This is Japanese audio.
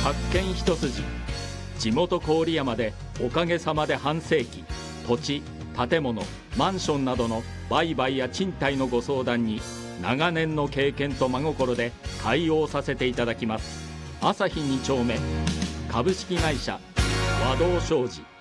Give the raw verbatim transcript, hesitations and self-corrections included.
発見一筋。地元郡山でおかげさまで半世紀、土地、建物、マンションなどの売買や賃貸のご相談に長年の経験と真心で対応させていただきます。朝日に丁目株式会社和道商事。